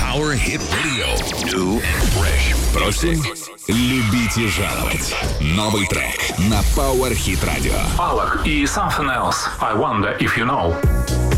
Power Hit Radio. New and fresh. Просим, любите жаловать. Новый трек на Power Hit Radio. Аллах и Something Else. I wonder if you know.